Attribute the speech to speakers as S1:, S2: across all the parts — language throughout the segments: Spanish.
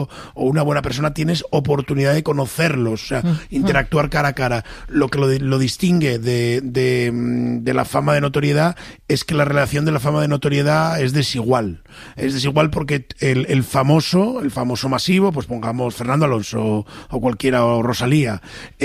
S1: o una buena persona, tienes oportunidad de conocerlos, o sea, interactuar cara a cara. Lo que lo distingue de la fama de notoriedad es que la relación de la fama de notoriedad es desigual. Es desigual porque el famoso masivo, pues pongamos Fernando Alonso o cualquiera, o Rosalía,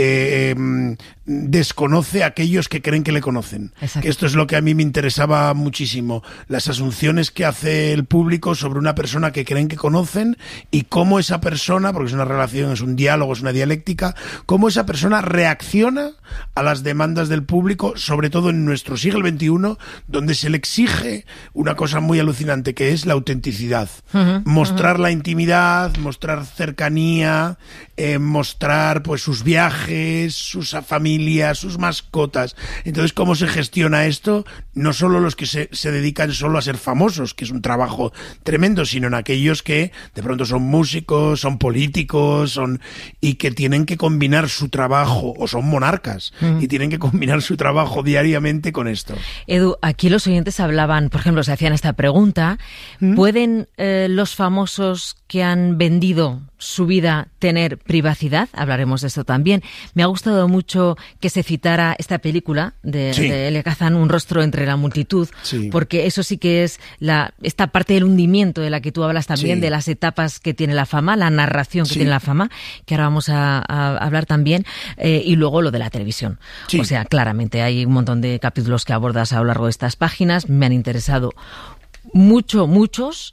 S1: desconoce a aquellos que creen que le conocen.
S2: Exacto.
S1: Que esto es lo que a mí me interesaba muchísimo. Las asunciones que hace el público sobre una persona que creen que conocen y cómo esa persona, porque es una relación, es un diálogo, es una dialéctica, cómo esa persona reacciona a las demandas del público, sobre todo en nuestro siglo XXI, donde se le exige una cosa muy alucinante, que es la autenticidad. Mostrar la intimidad, mostrar cercanía, mostrar pues sus viajes, sus familias, sus mascotas. Entonces, ¿cómo se gestiona esto? No solo los que se dedican solo a ser famosos, que es un trabajo tremendo, sino en aquellos que de pronto son músicos, son políticos, y que tienen que combinar su trabajo, o son monarcas, y tienen que combinar su trabajo diariamente con esto.
S2: Edu, aquí los oyentes hablaban, por ejemplo, se hacían esta pregunta: ¿pueden los famosos que han vendido su vida tener privacidad? Hablaremos de esto también. Me ha gustado mucho que se citara esta película de Elia Kazan, Un rostro entre la multitud, porque eso sí que es esta parte del hundimiento de la que tú hablas también, de las etapas que tiene la fama, la narración que tiene la fama, que ahora vamos a hablar también, y luego lo de la televisión. O sea, claramente hay un montón de capítulos que abordas a lo largo de estas páginas, me han interesado muchos.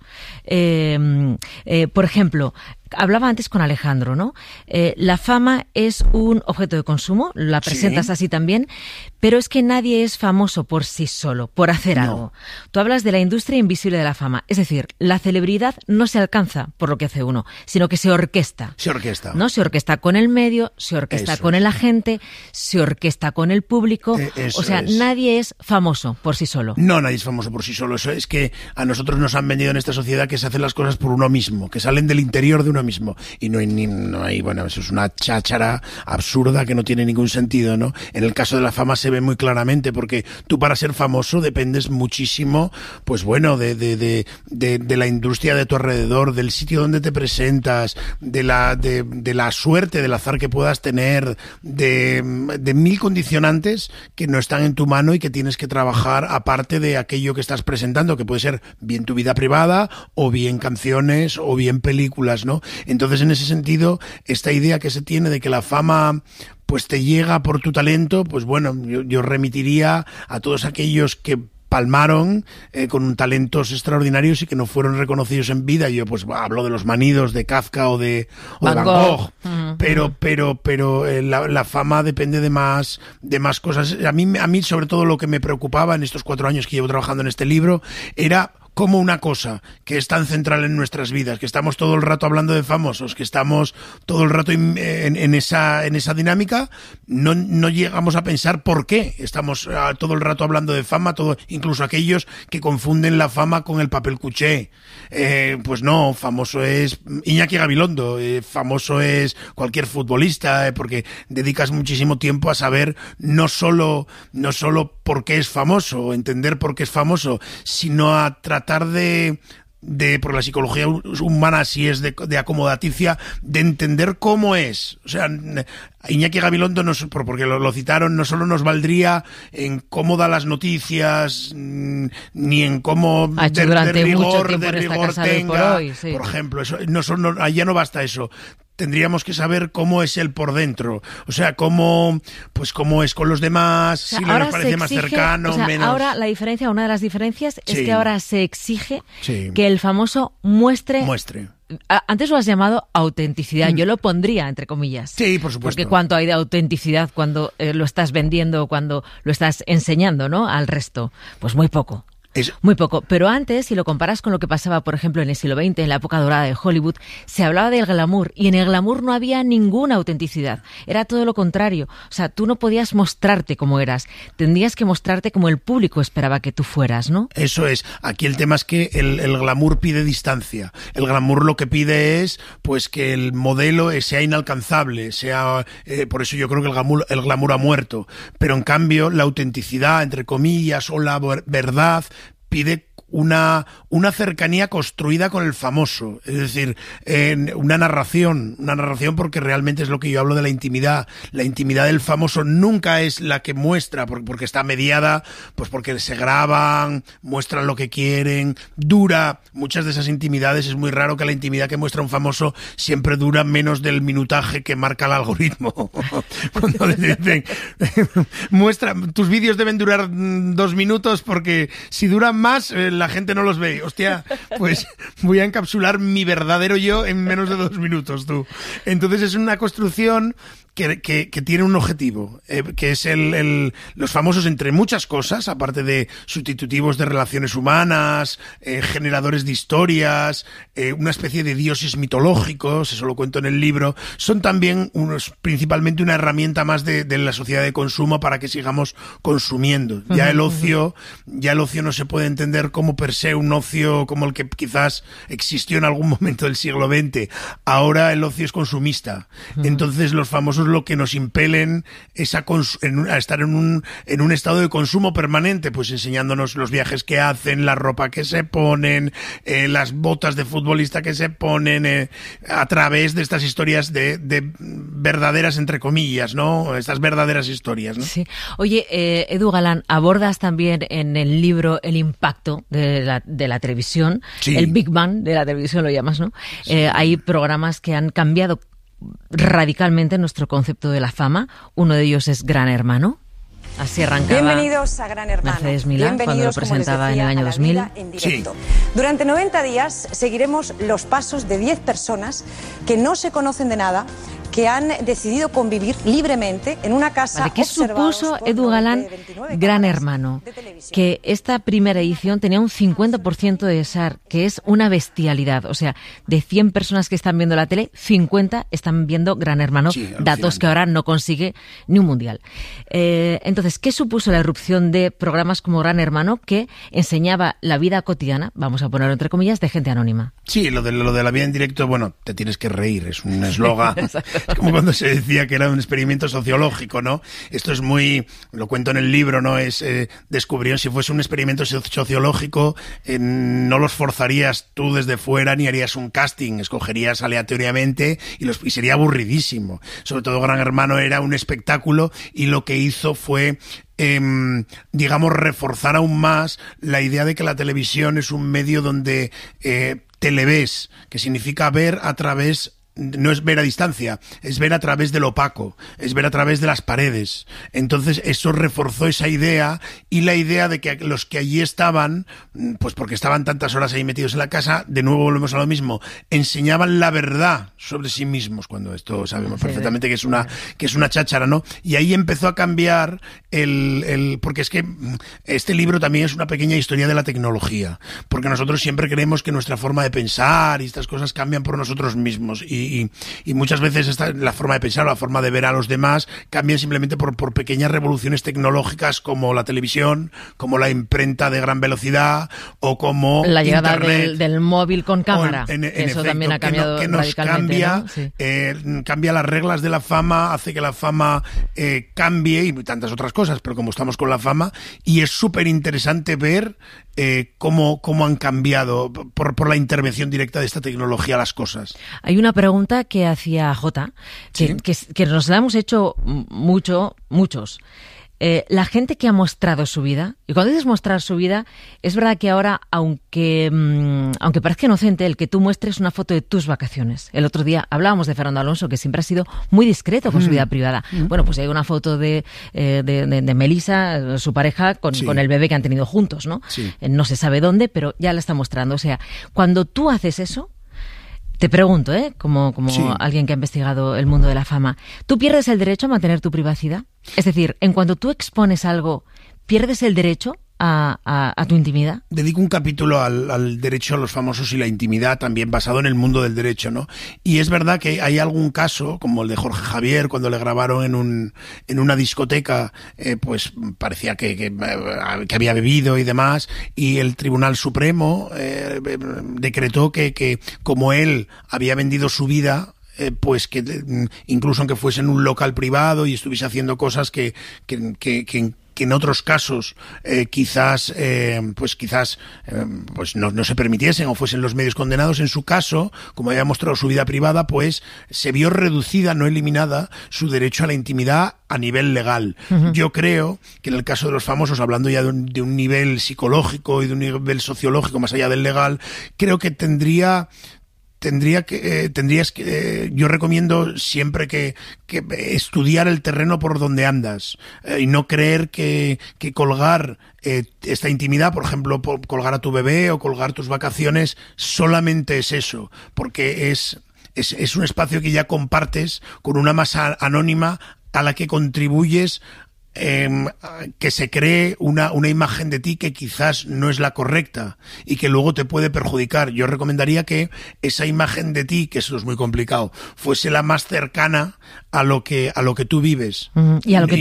S2: Por ejemplo, hablaba antes con Alejandro, ¿no? La fama es un objeto de consumo, la presentas así también, pero es que nadie es famoso por sí solo, por hacer algo. Tú hablas de la industria invisible de la fama, es decir, la celebridad no se alcanza por lo que hace uno, sino que se orquesta.
S1: Se orquesta.
S2: ¿No? Se orquesta con el medio, se orquesta con el agente, se orquesta con el público. O sea, nadie es famoso por sí solo.
S1: No, nadie es famoso por sí solo. Eso es que a nosotros nos han vendido en esta sociedad que se hacen las cosas por uno mismo, que salen del interior de uno mismo. Y no hay, bueno, eso es una cháchara absurda que no tiene ningún sentido, ¿no? En el caso de la fama se ve muy claramente, porque tú para ser famoso dependes muchísimo, pues bueno, de la industria de tu alrededor, del sitio donde te presentas, de la suerte, del azar que puedas tener, de mil condicionantes que no están en tu mano y que tienes que trabajar aparte de aquello que estás presentando, que puede ser bien tu vida privada, o bien canciones, o bien películas, ¿no? Entonces, en ese sentido, esta idea que se tiene de que la fama pues te llega por tu talento, pues bueno, yo remitiría a todos aquellos que palmaron con talentos extraordinarios y que no fueron reconocidos en vida. Yo pues hablo de los manidos de Kafka o de Van Gogh. Pero la fama depende de más cosas. A mí sobre todo lo que me preocupaba en estos 4 años que llevo trabajando en este libro era como una cosa que es tan central en nuestras vidas, que estamos todo el rato hablando de famosos, que estamos todo el rato en esa dinámica, no llegamos a pensar por qué estamos todo el rato hablando de fama, incluso aquellos que confunden la fama con el papel cuché. Pues no, famoso es Iñaki Gabilondo, famoso es cualquier futbolista, porque dedicas muchísimo tiempo a saber no solo por qué es famoso, entender por qué es famoso, sino a tratar de por la psicología humana, así es de acomodaticia, de entender cómo es. O sea, Iñaki Gabilondo, porque lo citaron, no solo nos valdría en cómo da las noticias, ni en cómo de rigor tenga, por ejemplo. Eso, allá no basta eso. Tendríamos que saber cómo es él por dentro, o sea, cómo es con los demás, o sea, si nos parece más cercano, menos.
S2: Ahora una de las diferencias es que ahora se exige que el famoso muestre. Antes lo has llamado autenticidad, yo lo pondría entre comillas.
S1: Sí, por supuesto.
S2: Porque cuánto hay de autenticidad cuando lo estás vendiendo, cuando lo estás enseñando, ¿no?, al resto. Pues muy poco. Muy poco, pero antes, si lo comparas con lo que pasaba, por ejemplo, en el siglo XX, en la época dorada de Hollywood, se hablaba del glamour, y en el glamour no había ninguna autenticidad, era todo lo contrario. O sea, tú no podías mostrarte como eras, tendrías que mostrarte como el público esperaba que tú fueras, ¿no?
S1: Eso es, aquí el tema es que el glamour pide distancia, el glamour lo que pide es pues que el modelo sea inalcanzable, por eso yo creo que el glamour ha muerto, pero en cambio la autenticidad, entre comillas, o la verdad, pide una cercanía construida con el famoso, es decir, una narración porque realmente es lo que yo hablo de la intimidad del famoso nunca es la que muestra, porque está mediada, pues porque se graban, muestran lo que quieren, dura, muchas de esas intimidades, es muy raro que la intimidad que muestra un famoso siempre dura menos del minutaje que marca el algoritmo. Cuando dicen, muestra, tus vídeos deben durar 2 minutos porque si duran más, la gente no los ve. Hostia, pues voy a encapsular mi verdadero yo en menos de 2 minutos, tú. Entonces es una construcción que tiene un objetivo, que es los famosos, entre muchas cosas, aparte de sustitutivos de relaciones humanas, generadores de historias, una especie de dioses mitológicos, eso lo cuento en el libro, son también principalmente una herramienta más de la sociedad de consumo para que sigamos consumiendo. Ya el ocio no se puede entender como per se un ocio como el que quizás existió en algún momento del siglo XX. Ahora el ocio es consumista. Entonces los famosos lo que nos impelen es a estar en un estado de consumo permanente, pues enseñándonos los viajes que hacen, la ropa que se ponen, las botas de futbolista que se ponen, a través de estas historias de verdaderas, entre comillas, ¿no? Estas verdaderas historias, ¿no? Sí.
S2: Oye, Edu Galán, abordas también en el libro el impacto de la televisión, sí. El Big Bang de la televisión lo llamas, ¿no? Sí. Hay programas que han cambiado radicalmente nuestro concepto de la fama. Uno de ellos es Gran Hermano. Así arrancaba.
S3: Bienvenidos a Gran Hermano.
S2: Mercedes Milá, cuando lo presentaba en el año 2000.
S3: Sí. Durante 90 días seguiremos los pasos de 10 personas que no se conocen de nada, que han decidido convivir libremente en una casa.
S2: Vale, ¿qué supuso, Edu Galán, Gran Hermano? Que esta primera edición tenía un 50% de SAR, que es una bestialidad. O sea, de 100 personas que están viendo la tele, 50 están viendo Gran Hermano, sí, datos que ahora no consigue ni un mundial. Entonces, ¿qué supuso la irrupción de programas como Gran Hermano, que enseñaba la vida cotidiana, vamos a ponerlo entre comillas, de gente anónima?
S1: Sí, lo de la vida en directo, bueno, te tienes que reír, es un eslogan. Es como cuando se decía que era un experimento sociológico, ¿no? Esto es muy, lo cuento en el libro, ¿no? Descubrieron, si fuese un experimento sociológico, no los forzarías tú desde fuera ni harías un casting, escogerías aleatoriamente y sería aburridísimo. Sobre todo Gran Hermano era un espectáculo y lo que hizo fue digamos, reforzar aún más la idea de que la televisión es un medio donde televes, que significa ver a través. No es ver a distancia, es ver a través del opaco, es ver a través de las paredes. Entonces eso reforzó esa idea y la idea de que los que allí estaban, pues porque estaban tantas horas ahí metidos en la casa, de nuevo volvemos a lo mismo, enseñaban la verdad sobre sí mismos, cuando esto sabemos perfectamente que es una cháchara, ¿no? Y ahí empezó a cambiar porque es que este libro también es una pequeña historia de la tecnología, porque nosotros siempre creemos que nuestra forma de pensar y estas cosas cambian por nosotros mismos y muchas veces la forma de pensar o la forma de ver a los demás cambian simplemente por pequeñas revoluciones tecnológicas como la televisión, como la imprenta de gran velocidad o como
S2: la llegada
S1: Internet,
S2: del móvil con cámara.
S1: En
S2: eso
S1: efecto,
S2: también ha cambiado
S1: que nos
S2: radicalmente,
S1: cambia,
S2: ¿no? Sí.
S1: Cambia las reglas de la fama, hace que la fama cambie y tantas otras cosas, pero como estamos con la fama, y es súper interesante ver cómo han cambiado por la intervención directa de esta tecnología las cosas.
S2: Hay una pregunta que hacía Jota, que nos la hemos hecho muchos. La gente que ha mostrado su vida, y cuando dices mostrar su vida, es verdad que ahora, aunque parezca inocente, el que tú muestres una foto de tus vacaciones. El otro día hablábamos de Fernando Alonso, que siempre ha sido muy discreto con su vida privada. Bueno, pues hay una foto de Melissa, su pareja, con el bebé que han tenido juntos, ¿no? Sí. No se sabe dónde, pero ya la está mostrando. O sea, cuando tú haces eso, te pregunto, como alguien que ha investigado el mundo de la fama, ¿tú pierdes el derecho a mantener tu privacidad? Es decir, en cuanto tú expones algo, ¿pierdes el derecho a tu intimidad? Dedico
S1: un capítulo al derecho a los famosos y la intimidad, también basado en el mundo del derecho, ¿no? Y es verdad que hay algún caso, como el de Jorge Javier, cuando le grabaron en una discoteca, pues parecía que había bebido y demás, y el Tribunal Supremo decretó que como él había vendido su vida, pues que incluso aunque fuese en un local privado y estuviese haciendo cosas que que en otros casos quizás no se permitiesen o fuesen los medios condenados. En su caso, como había mostrado su vida privada, pues se vio reducida, no eliminada, su derecho a la intimidad a nivel legal. Yo creo que en el caso de los famosos, hablando ya de un nivel psicológico y de un nivel sociológico más allá del legal, creo que yo recomiendo siempre que estudiar el terreno por donde andas y no creer que colgar esta intimidad, por ejemplo, colgar a tu bebé o colgar tus vacaciones, solamente es eso, porque es un espacio que ya compartes con una masa anónima a la que contribuyes que se cree una imagen de ti que quizás no es la correcta y que luego te puede perjudicar. Yo recomendaría que esa imagen de ti, que eso es muy complicado, fuese la más cercana a lo que tú vives.
S2: Y a lo que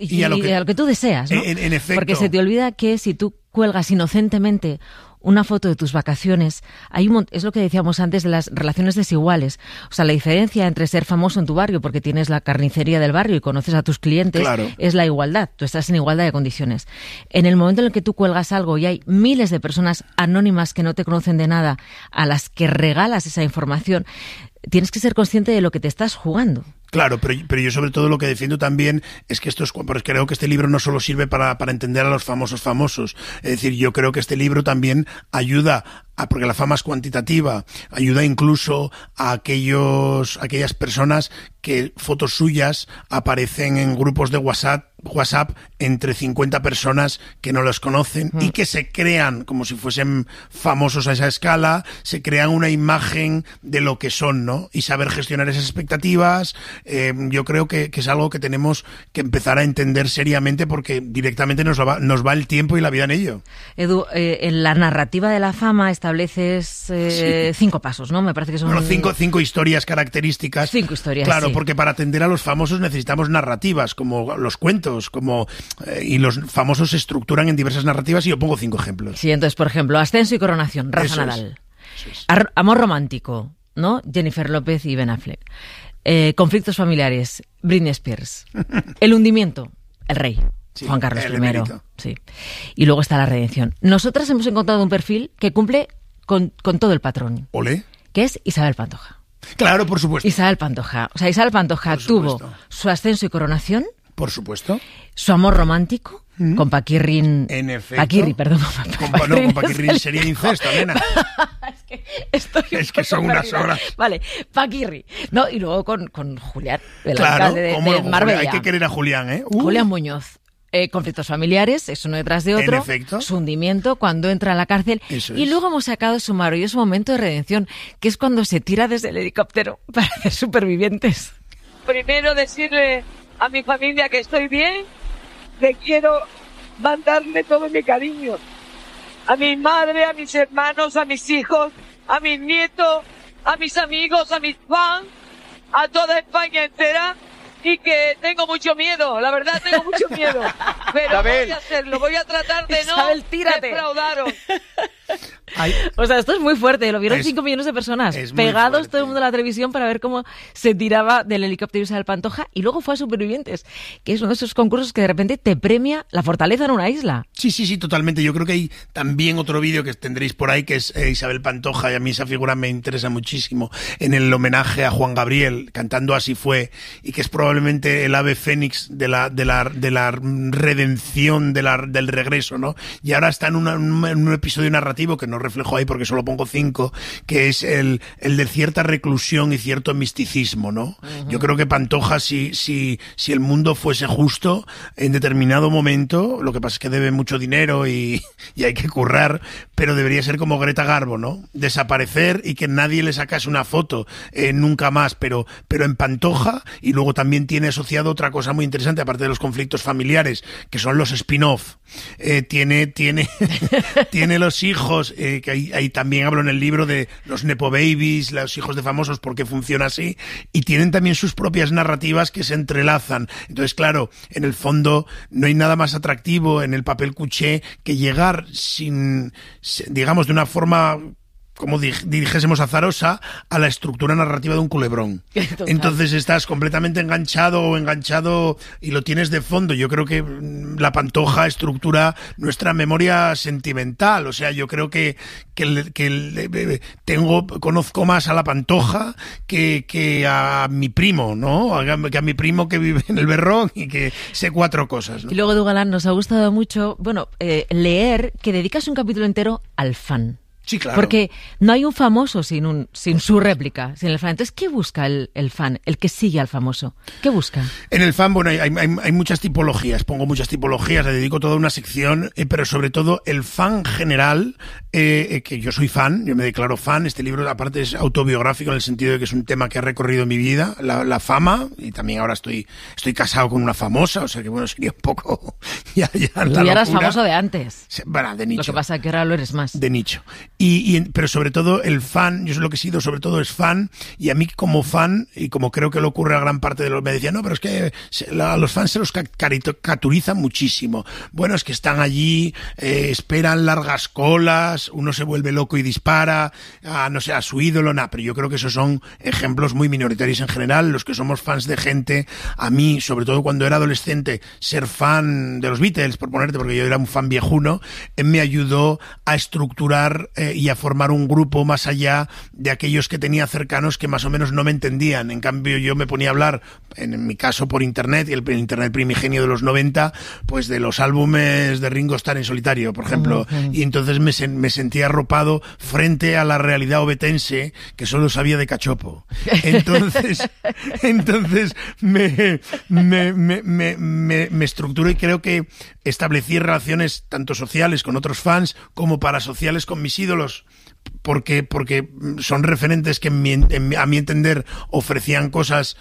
S2: tú deseas, ¿no?
S1: En efecto.
S2: Porque se te olvida que si tú cuelgas inocentemente una foto de tus vacaciones, es lo que decíamos antes de las relaciones desiguales. O sea, la diferencia entre ser famoso en tu barrio porque tienes la carnicería del barrio y conoces a tus clientes, claro, es la igualdad. Tú estás en igualdad de condiciones. En el momento en el que tú cuelgas algo y hay miles de personas anónimas que no te conocen de nada, a las que regalas esa información, tienes que ser consciente de lo que te estás jugando.
S1: Claro, pero yo sobre todo lo que defiendo también es que creo que este libro no solo sirve para entender a los famosos. Es decir, yo creo que este libro también ayuda porque la fama es cuantitativa, ayuda incluso a aquellas personas que fotos suyas aparecen en grupos de WhatsApp entre 50 personas que no los conocen y que se crean como si fuesen famosos a esa escala, se crean una imagen de lo que son, ¿no? Y saber gestionar esas expectativas, yo creo que es algo que tenemos que empezar a entender seriamente porque directamente nos va el tiempo y la vida en ello.
S2: Edu, en la narrativa de la fama estableces 5 pasos, ¿no? Me parece que son...
S1: Bueno, 5 historias características.
S2: 5 historias,
S1: claro,
S2: sí.
S1: Porque para atender a los famosos necesitamos narrativas, como los cuentos, y los famosos se estructuran en diversas narrativas y yo pongo 5 ejemplos.
S2: Sí, entonces, por ejemplo, Ascenso y Coronación, Rafa Nadal. Amor romántico, ¿no? Jennifer López y Ben Affleck. Conflictos familiares, Britney Spears. El hundimiento, El Rey. Sí, Juan Carlos I. Sí. Y luego está la redención. Nosotras hemos encontrado un perfil que cumple con todo el patrón.
S1: ¿Olé?
S2: Que es Isabel Pantoja.
S1: Claro, por supuesto.
S2: Isabel Pantoja. O sea, Isabel Pantoja tuvo su ascenso y coronación.
S1: Por supuesto.
S2: Su amor romántico con Paquirrin.
S1: En efecto.
S2: Paquirri, perdón.
S1: Con Paquirrin sería incesto, nena.
S2: Es que
S1: son unas horas.
S2: Vale, Paquirri. No, y luego con Julián, el
S1: claro,
S2: alcalde de Marbella.
S1: Hay que querer a Julián, ¿eh?
S2: Julián Muñoz. Conflictos familiares, es uno detrás de otro.
S1: En efecto.
S2: Su hundimiento cuando entra a la cárcel.
S1: Eso
S2: y
S1: es.
S2: luego hemos sacado su maravilloso momento de redención, que es cuando se tira desde el helicóptero para hacer Supervivientes.
S4: Primero decirle a mi familia que estoy bien, que quiero mandarle todo mi cariño. A mi madre, a mis hermanos, a mis hijos, a mis nietos, a mis amigos, a mis fans, a toda España entera. Y que tengo mucho miedo, la verdad tengo mucho miedo. Pero
S5: Isabel,
S4: voy a hacerlo, voy a tratar de
S2: Isabel, tírate.
S4: defraudaros.
S2: O sea, esto es muy fuerte, lo vieron 5 millones de personas pegados
S1: fuerte.
S2: todo el mundo a la televisión para ver cómo se tiraba del helicóptero Isabel Pantoja y luego fue a Supervivientes, que es uno de esos concursos que de repente te premia la fortaleza en una isla.
S1: Sí, totalmente. Yo creo que hay también otro vídeo que tendréis por ahí que es Isabel Pantoja, y a mí esa figura me interesa muchísimo, en el homenaje a Juan Gabriel cantando Así fue, y que es probablemente el ave fénix de la redención del regreso, ¿no? Y ahora está en un episodio narrativo que no reflejo ahí porque solo pongo 5, que es el de cierta reclusión y cierto misticismo, ¿no? Uh-huh. Yo creo que Pantoja, si el mundo fuese justo, en determinado momento, lo que pasa es que debe mucho dinero y hay que currar, pero debería ser como Greta Garbo, ¿no? Desaparecer y que nadie le sacase una foto nunca más, pero en Pantoja, y luego también tiene asociado otra cosa muy interesante, aparte de los conflictos familiares, que son los spin-off. Tiene los hijos, que ahí también hablo en el libro de los nepo babies, los hijos de famosos, porque funciona así, y tienen también sus propias narrativas que se entrelazan. Entonces, claro, en el fondo no hay nada más atractivo en el papel cuché que llegar digamos, de una forma como dijésemos azarosa, a la estructura narrativa de un culebrón.
S2: Total.
S1: Entonces estás completamente enganchado y lo tienes de fondo. Yo creo que la Pantoja estructura nuestra memoria sentimental. O sea, yo creo que conozco más a la Pantoja que a mi primo, ¿no? Que a mi primo que vive en el Berrón y que sé 4 cosas, ¿no?
S2: Y luego, Edu Galán, nos ha gustado mucho, leer que dedicas un capítulo entero al fan.
S1: Sí, claro.
S2: Porque no hay un famoso sin su réplica, sin el fan. Entonces, ¿qué busca el fan, el que sigue al famoso? ¿Qué busca?
S1: En el fan, bueno, hay muchas tipologías, pongo muchas tipologías, le dedico toda una sección, pero sobre todo el fan general, que yo soy fan, yo me declaro fan. Este libro aparte es autobiográfico en el sentido de que es un tema que ha recorrido mi vida, la fama, y también ahora estoy casado con una famosa, o sea que bueno, sería un poco ya
S2: Tú ya eras famoso de antes.
S1: Bueno, de nicho.
S2: Lo que pasa es que ahora lo eres más.
S1: De nicho. Pero sobre todo el fan, yo lo que he sido sobre todo es fan, y a mí como fan, y como creo que le ocurre a gran parte de los, me decían, no, pero es que a los fans se los caricaturizan muchísimo. Bueno, es que están allí, esperan largas colas, uno se vuelve loco y dispara a su ídolo, pero yo creo que esos son ejemplos muy minoritarios en general. Los que somos fans de gente, a mí, sobre todo cuando era adolescente, ser fan de los Beatles, por ponerte, porque yo era un fan viejuno, me ayudó a estructurar y a formar un grupo más allá de aquellos que tenía cercanos que más o menos no me entendían. En cambio, yo me ponía a hablar, en mi caso por internet, y el internet primigenio de los 90, pues de los álbumes de Ringo Starr en solitario, por ejemplo, y entonces me sentía arropado frente a la realidad obetense que solo sabía de cachopo. Entonces me estructuro, y creo que establecí relaciones tanto sociales con otros fans como parasociales con mis ídolos, porque son referentes que a mi entender ofrecían cosas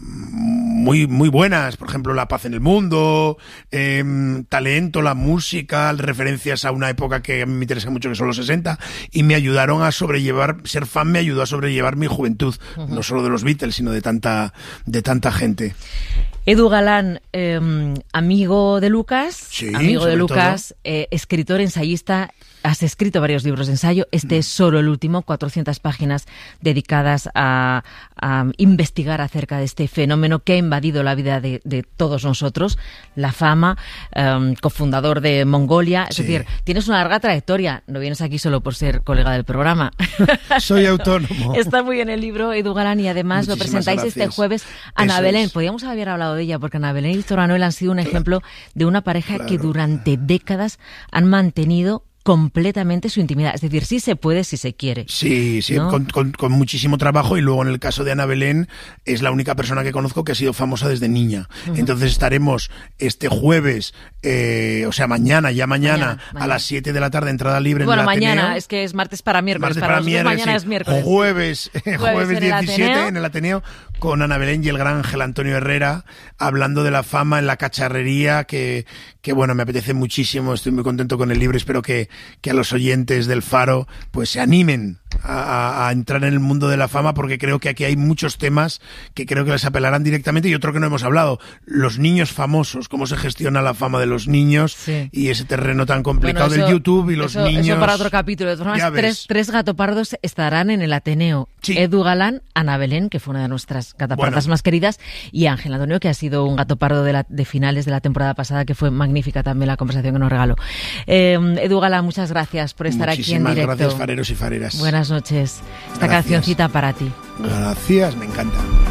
S1: muy muy buenas, por ejemplo la paz en el mundo, talento, la música, referencias a una época que a mí me interesa mucho, que son los 60, y me ayudaron a sobrellevar, ser fan me ayudó a sobrellevar mi juventud, no solo de los Beatles, sino de tanta gente.
S2: Edu Galán, amigo de Lucas,
S1: sí,
S2: escritor, ensayista. Has escrito varios libros de ensayo. Este es solo el último, 400 páginas dedicadas a investigar acerca de este fenómeno que ha invadido la vida de todos nosotros, la fama, cofundador de Mongolia. Es decir, tienes una larga trayectoria. No vienes aquí solo por ser colega del programa.
S1: Soy autónomo.
S2: Está muy bien el libro, Edu Galán, y además lo presentáis este jueves. Ana Belén, podríamos haber hablado de ella, porque Ana Belén y Víctor Manuel han sido un ejemplo de una pareja que durante décadas han mantenido completamente su intimidad. Es decir, sí se puede si se quiere. Sí,
S1: ¿no? con muchísimo trabajo, y luego en el caso de Ana Belén es la única persona que conozco que ha sido famosa desde niña. Entonces estaremos este jueves, mañana a las 7 de la tarde, entrada libre en el Ateneo.
S2: Bueno, mañana, es que es martes para miércoles. Mañana es miércoles.
S1: Jueves 17 en el Ateneo, con Ana Belén y el gran Ángel Antonio Herrera, hablando de la fama en la cacharrería, que bueno, me apetece muchísimo. Estoy muy contento con el libro. Espero que a los oyentes del Faro pues se animen a entrar en el mundo de la fama, porque creo que aquí hay muchos temas que creo que les apelarán directamente, y otro que no hemos hablado, los niños famosos, cómo se gestiona la fama de los niños, y ese terreno tan complicado del YouTube y los niños.
S2: Eso para otro capítulo. De todas formas, tres gatopardos estarán en el Ateneo. Sí. Edu Galán, Ana Belén, que fue una de nuestras gatopardas más queridas, y Ángel Antonio, que ha sido un gatopardo de finales de la temporada pasada, que fue magnífica también la conversación que nos regaló. Edu Galán, muchas gracias por estar aquí en directo.
S1: Muchísimas gracias, fareros y fareras.
S2: Buenas noches. Esta cancioncita para ti.
S1: Gracias, me encanta.